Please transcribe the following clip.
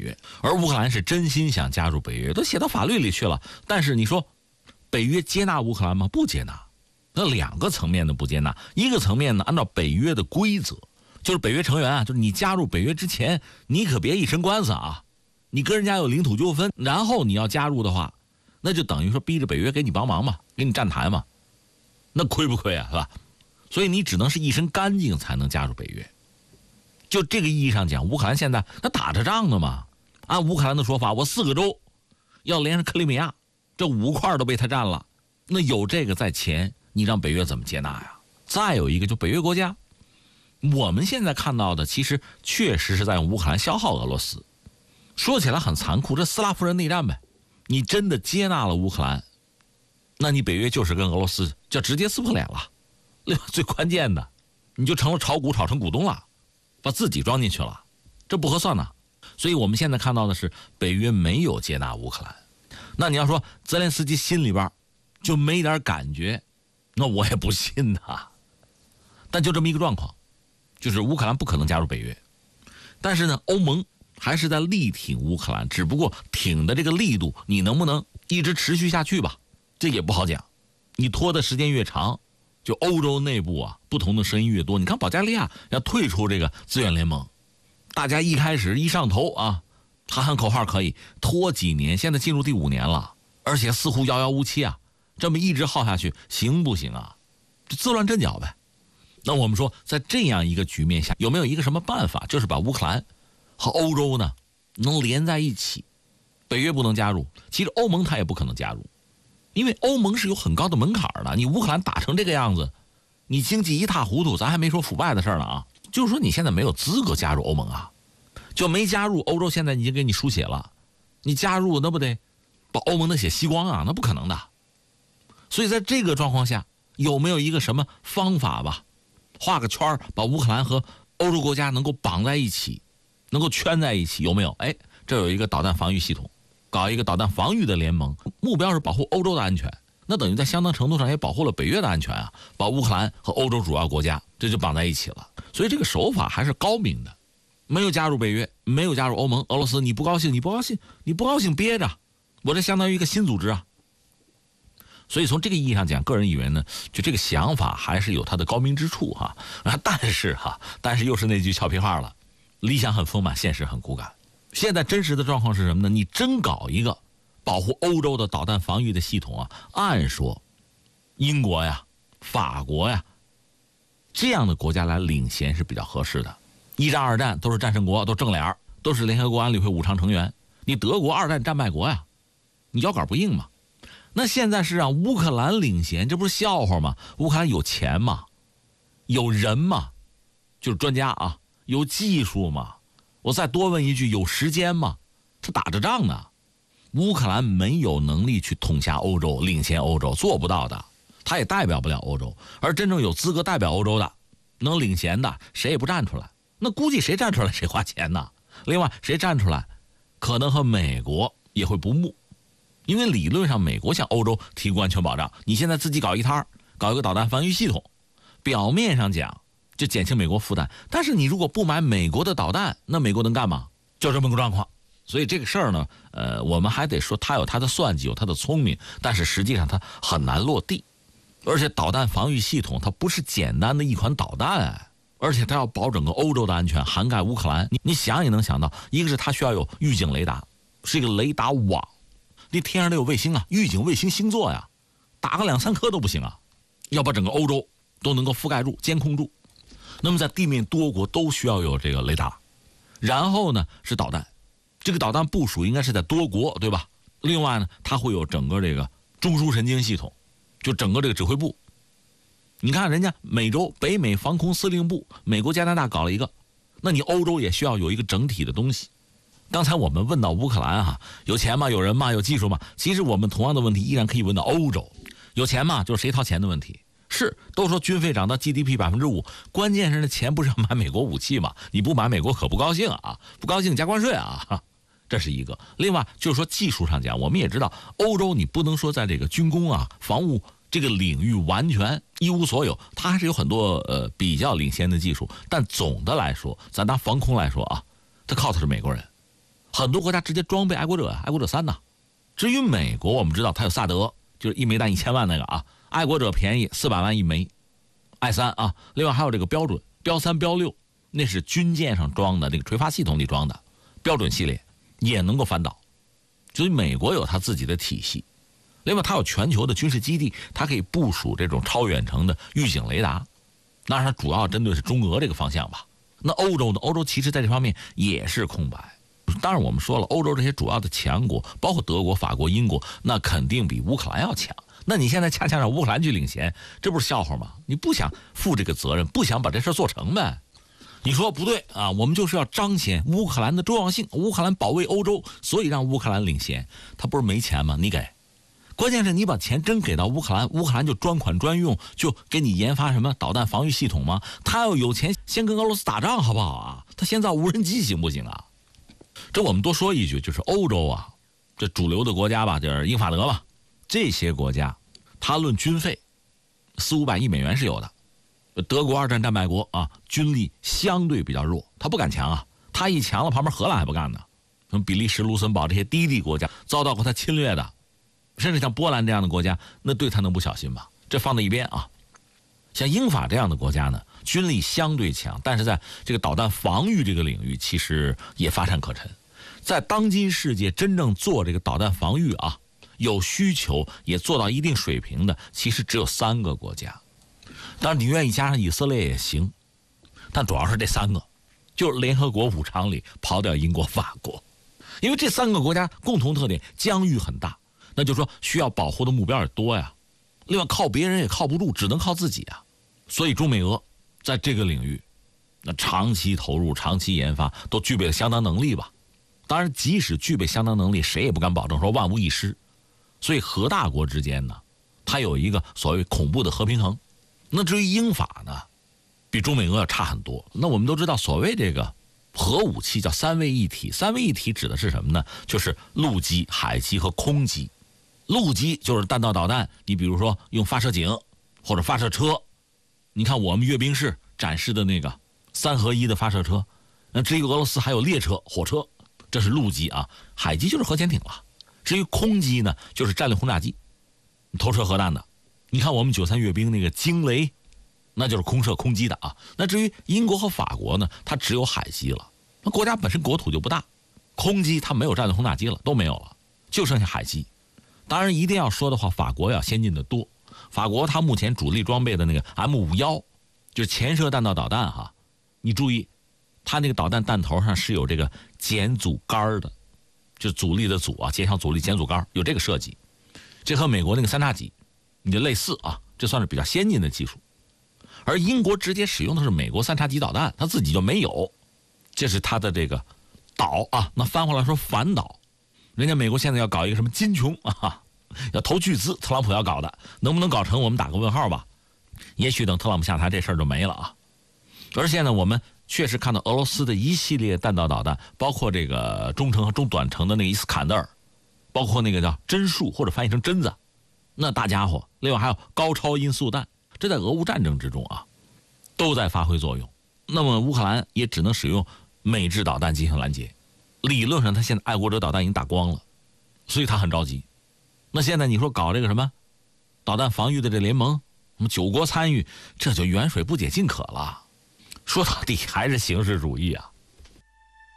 约，而乌克兰是真心想加入北约，都写到法律里去了。但是你说北约接纳乌克兰吗？不接纳。那两个层面的不接纳，一个层面呢，按照北约的规则，就是北约成员啊，就是你加入北约之前，你可别一身官司啊，你跟人家有领土纠纷，然后你要加入的话，那就等于说逼着北约给你帮忙嘛，给你站台嘛，那亏不亏啊，是吧？所以你只能是一身干净才能加入北约。就这个意义上讲，乌克兰现在他打着仗呢嘛，按乌克兰的说法，我4个州要连上克里米亚，这5块都被他占了，那有这个在前，你让北约怎么接纳呀？再有一个，就北约国家，我们现在看到的其实确实是在用乌克兰消耗俄罗斯。说起来很残酷，这斯拉夫人内战呗，你真的接纳了乌克兰，那你北约就是跟俄罗斯就直接撕破脸了。最关键的，你就成了炒股炒成股东了，把自己装进去了，这不合算呐。所以我们现在看到的是北约没有接纳乌克兰。那你要说泽连斯基心里边就没点感觉，那我也不信呐。但就这么一个状况，就是乌克兰不可能加入北约，但是呢，欧盟还是在力挺乌克兰，只不过挺的这个力度，你能不能一直持续下去吧？这也不好讲。你拖的时间越长，就欧洲内部啊，不同的声音越多。你看保加利亚要退出这个资源联盟，大家一开始一上头啊，喊喊口号可以，拖几年，现在进入第5年了，而且似乎遥遥无期啊，这么一直耗下去行不行啊？这自乱阵脚呗。那我们说，在这样一个局面下，有没有一个什么办法，就是把乌克兰和欧洲呢能连在一起？北约不能加入，其实欧盟它也不可能加入，因为欧盟是有很高的门槛的。你乌克兰打成这个样子，你经济一塌糊涂，咱还没说腐败的事呢啊，就是说你现在没有资格加入欧盟啊，就没加入，欧洲现在已经给你输血了，你加入那不得把欧盟的血吸光啊？那不可能的。所以在这个状况下，有没有一个什么方法吧，画个圈把乌克兰和欧洲国家能够绑在一起，能够圈在一起，有没有？哎，这有一个导弹防御系统，搞一个导弹防御的联盟，目标是保护欧洲的安全，那等于在相当程度上也保护了北约的安全啊，把乌克兰和欧洲主要国家这就绑在一起了。所以这个手法还是高明的。没有加入北约，没有加入欧盟，俄罗斯你不高兴，你不高兴，你不高兴憋着，我这相当于一个新组织啊。所以从这个意义上讲，个人以为呢，就这个想法还是有它的高明之处哈。但是又是那句俏皮话了，理想很丰满，现实很骨感。现在真实的状况是什么呢？你真搞一个保护欧洲的导弹防御的系统啊，按说英国呀、法国呀这样的国家来领衔是比较合适的。1战2战都是战胜国，都正脸，都是联合国安理会5常成员。你德国2战战败国呀，你腰杆不硬嘛。那现在是让乌克兰领衔，这不是笑话吗？乌克兰有钱吗？有人吗？就是专家啊，有技术吗？我再多问一句，有时间吗？他打着仗呢。乌克兰没有能力去统辖欧洲，领衔欧洲，做不到的。他也代表不了欧洲，而真正有资格代表欧洲的，能领衔的，谁也不站出来。那估计谁站出来谁花钱呢？另外谁站出来，可能和美国也会不睦，因为理论上美国向欧洲提供安全保障，你现在自己搞一摊，搞一个导弹防御系统，表面上讲就减轻美国负担，但是你如果不买美国的导弹，那美国能干嘛？就这么个状况。所以这个事儿呢，我们还得说他有他的算计，有他的聪明，但是实际上他很难落地。而且导弹防御系统它不是简单的一款导弹，而且它要保整个欧洲的安全，涵盖乌克兰。你想也能想到，一个是它需要有预警雷达，是一个雷达网，你天上得有卫星啊，预警卫星星座呀，打个2-3颗都不行啊，要把整个欧洲都能够覆盖住、监控住。那么在地面多国都需要有这个雷达，然后呢是导弹，这个导弹部署应该是在多国，对吧？另外呢，它会有整个这个中枢神经系统，就整个这个指挥部。你看人家美洲北美防空司令部，美国加拿大搞了一个，那你欧洲也需要有一个整体的东西。刚才我们问到乌克兰哈，有钱吗？有人吗？有技术吗？其实我们同样的问题依然可以问到欧洲，有钱吗？就是谁掏钱的问题。是，都说军费涨到 GDP 5%，关键是那钱不是要买美国武器吗？你不买美国可不高兴啊，不高兴加关税啊，这是一个。另外就是说技术上讲，我们也知道欧洲你不能说在这个军工啊、防务这个领域完全一无所有，它还是有很多比较领先的技术。但总的来说，咱拿防空来说啊，它靠的是美国人。 很多国家直接装备爱国者3呐。至于美国，我们知道它有萨德，就是一枚弹1000万那个啊，爱国者便宜400万一枚，I3啊，另外还有这个标准标3标6，那是军舰上装的，这个垂发系统里装的标准系列，也能够反导。所以美国有它自己的体系，另外它有全球的军事基地，它可以部署这种超远程的预警雷达，当然它主要针对是中俄这个方向吧。那欧洲呢？欧洲其实在这方面也是空白。当然我们说了，欧洲这些主要的强国，包括德国、法国、英国，那肯定比乌克兰要强。那你现在恰恰让乌克兰去领衔，这不是笑话吗？你不想负这个责任，不想把这事做成呗？你说不对啊，我们就是要彰显乌克兰的重要性，乌克兰保卫欧洲，所以让乌克兰领衔。他不是没钱吗？你给，关键是你把钱真给到乌克兰，乌克兰就专款专用，就给你研发什么导弹防御系统吗？他要有钱，先跟俄罗斯打仗好不好啊？他先造无人机行不行啊？这我们多说一句，就是欧洲啊，这主流的国家吧，就是英法德吧，这些国家，他论军费，400-500亿美元是有的。德国2战战败国啊，军力相对比较弱，他不敢强啊，他一强了，旁边荷兰还不干呢。什么比利时、卢森堡这些低地国家遭到过他侵略的，甚至像波兰这样的国家，那对他能不小心吗？这放在一边啊。像英法这样的国家呢，军力相对强，但是在这个导弹防御这个领域，其实也发展可陈。在当今世界真正做这个导弹防御啊，有需求也做到一定水平的，其实只有3个国家。当然你愿意加上以色列也行，但主要是这3个，就是联合国5常里刨掉英国、法国，因为这3个国家共同特点，疆域很大，那就是说需要保护的目标也多呀。另外靠别人也靠不住，只能靠自己啊。所以中美俄在这个领域，那长期投入、长期研发，都具备了相当能力吧。当然，即使具备相当能力，谁也不敢保证说万无一失。所以核大国之间呢，它有一个所谓恐怖的核平衡。那至于英法呢，比中美俄要差很多。那我们都知道，所谓这个核武器叫3位一体。3位一体指的是什么呢？就是陆基、海基和空基。陆基就是弹道导弹，你比如说用发射井或者发射车。你看我们阅兵式展示的那个3合1的发射车，那至于俄罗斯还有列车、火车，这是陆基啊。海基就是核潜艇了。至于空基呢，就是战略轰炸机，投射核弹的。你看我们93阅兵那个惊雷，那就是空射空基的啊。那至于英国和法国呢，它只有海基了。那国家本身国土就不大，空基它没有战略轰炸机了，都没有了，就剩下海基。当然一定要说的话，法国要先进的多。法国它目前主力装备的那个 M51，就是潜射弹道导弹哈。你注意，它那个导弹弹头上是有这个减阻杆的，就是阻力的阻啊，减小阻力减阻杆，有这个设计。这和美国那个3叉戟你就类似啊，这算是比较先进的技术。而英国直接使用的是美国3叉戟导弹，它自己就没有，这是它的这个导啊。那翻回来说反导，人家美国现在要搞一个什么金琼啊，要投巨资，特朗普要搞的，能不能搞成我们打个问号吧。也许等特朗普下台这事儿就没了啊。而现在我们确实看到俄罗斯的一系列弹道导弹，包括这个中程和中短程的那个伊斯坎德尔，包括那个叫针数或者翻译成针子，那大家伙，另外还有高超音速弹，这在俄乌战争之中啊，都在发挥作用。那么乌克兰也只能使用美制导弹进行拦截。理论上他现在爱国者导弹已经打光了，所以他很着急。那现在你说搞这个什么导弹防御的这联盟，什么9国参与，这就远水不解近渴了。说到底还是形式主义啊。